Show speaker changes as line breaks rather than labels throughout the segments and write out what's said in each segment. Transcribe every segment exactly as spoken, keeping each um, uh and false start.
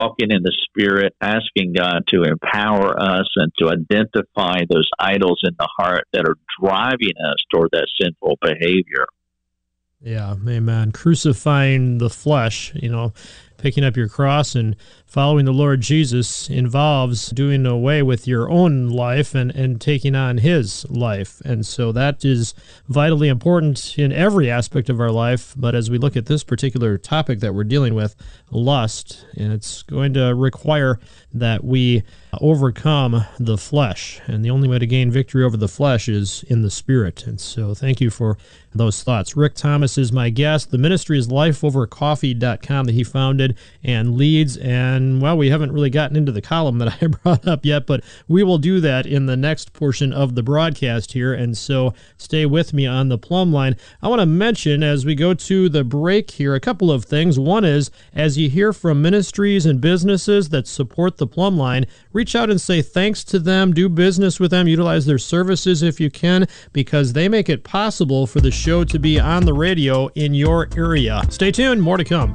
walking in the Spirit, asking God to empower us and to identify those idols in the heart that are driving us toward that sinful behavior.
Yeah, amen. Crucifying the flesh, you know, picking up your cross and following the Lord Jesus involves doing away with your own life and, and taking on his life. And so that is vitally important in every aspect of our life. But as we look at this particular topic that we're dealing with, lust, and it's going to require that we overcome the flesh. And the only way to gain victory over the flesh is in the Spirit. And so thank you for those thoughts. Rick Thomas is my guest. The ministry is life over coffee dot com that he founded and leads. And, well, we haven't really gotten into the column that I brought up yet, but we will do that in the next portion of the broadcast here. And so stay with me on the plumb line. I want to mention as we go to the break here a couple of things. One is, as you hear from ministries and businesses that support the plumb line, reach out and say thanks to them, do business with them, utilize their services if you can, because they make it possible for the show to be on the radio in your area. Stay tuned, more to come.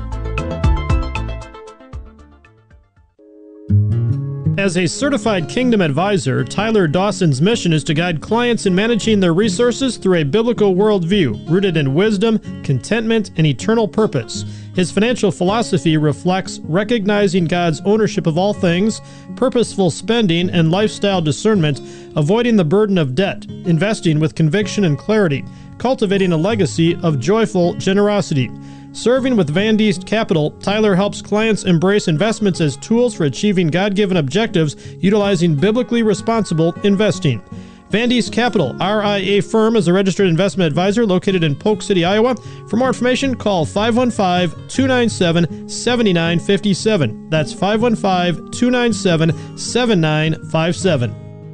As a certified Kingdom advisor, Tyler Dawson's mission is to guide clients in managing their resources through a biblical worldview rooted in wisdom, contentment, and eternal purpose. His financial philosophy reflects recognizing God's ownership of all things, purposeful spending, and lifestyle discernment, avoiding the burden of debt, investing with conviction and clarity, cultivating a legacy of joyful generosity. Serving with Van Diest Capital, Tyler helps clients embrace investments as tools for achieving God-given objectives utilizing biblically responsible investing. Van Diest Capital, R I A firm, is a registered investment advisor located in Polk City, Iowa. For more information, call five one five, two nine seven, seven nine five seven. That's five one five, two nine seven, seven nine five seven.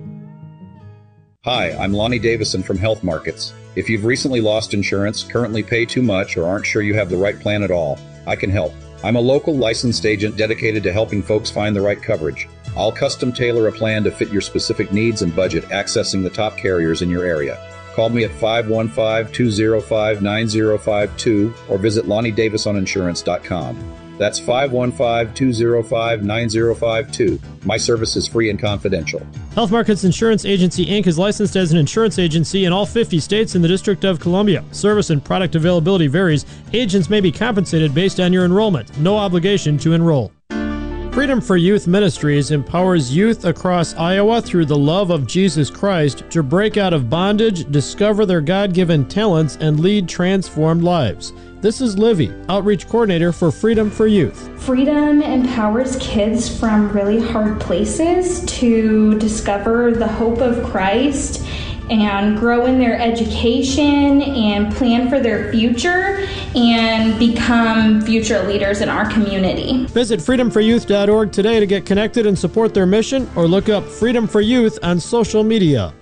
Hi, I'm Lonnie Davison from Health Markets. If you've recently lost insurance, currently pay too much, or aren't sure you have the right plan at all, I can help. I'm a local licensed agent dedicated to helping folks find the right coverage. I'll custom tailor a plan to fit your specific needs and budget, accessing the top carriers in your area. Call me at five one five, two zero five, nine zero five two or visit Lonnie Davison Insurance dot com. That's five one five, two zero five, nine zero five two. My service is free and confidential.
Health Markets Insurance Agency, Incorporated is licensed as an insurance agency in all fifty states and the District of Columbia. Service and product availability varies. Agents may be compensated based on your enrollment. No obligation to enroll. Freedom for Youth Ministries empowers youth across Iowa through the love of Jesus Christ to break out of bondage, discover their God-given talents, and lead transformed lives. This is Livy, Outreach Coordinator for Freedom for Youth.
Freedom empowers kids from really hard places to discover the hope of Christ and grow in their education and plan for their future and become future leaders in our community.
Visit freedom for youth dot org today to get connected and support their mission, or look up Freedom for Youth on social media.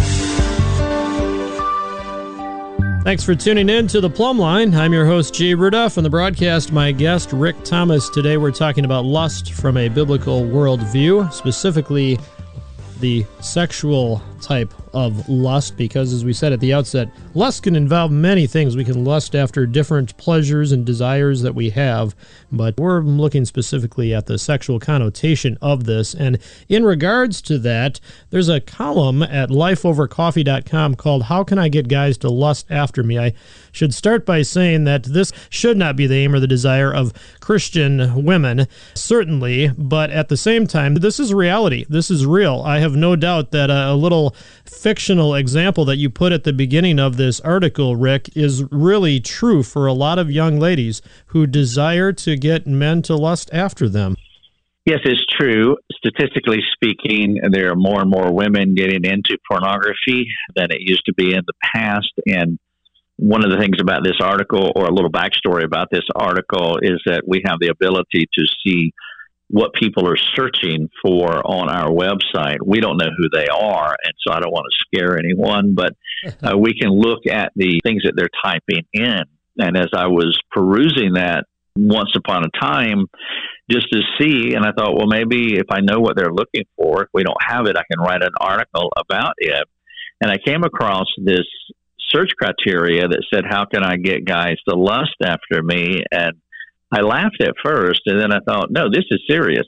Thanks for tuning in to The Plumb Line. I'm your host, Jay Rudolph. On the broadcast, my guest, Rick Thomas. Today we're talking about lust from a biblical worldview, specifically the sexual type of lust, because as we said at the outset, lust can involve many things. We can lust after different pleasures and desires that we have, but we're looking specifically at the sexual connotation of this. And in regards to that, there's a column at life over coffee dot com called How Can I Get Guys to Lust After Me? I should start by saying that this should not be the aim or the desire of Christian women, certainly, but at the same time, this is reality. This is real. I have no doubt that a, a little fictional example that you put at the beginning of this article, Rick, is really true for a lot of young ladies who desire to get men to lust after them.
Yes, it's true. Statistically speaking, there are more and more women getting into pornography than it used to be in the past. And one of the things about this article, or a little backstory about this article, is that we have the ability to see what people are searching for on our website. We don't know who they are, and so I don't want to scare anyone, but uh, we can look at the things that they're typing in. And as I was perusing that once upon a time, just to see, and I thought, well, maybe if I know what they're looking for, if we don't have it, I can write an article about it. And I came across this search criteria that said, how can I get guys to lust after me? And I laughed at first, and then I thought, no, this is serious.